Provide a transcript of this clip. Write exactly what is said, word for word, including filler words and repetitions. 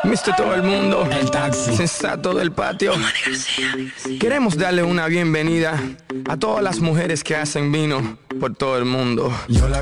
mister Todo el Mundo, El Taxi, Sensato del Patio. Queremos darle una bienvenida a todas las mujeres que hacen vino por todo el mundo. yo la